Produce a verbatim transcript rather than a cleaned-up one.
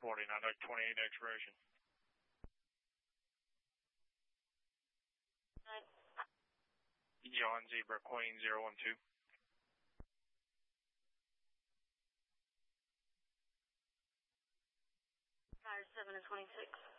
forty-nine twenty-eight expiration. Right. John Zebra Queen zero one two. Fire seven to twenty-six.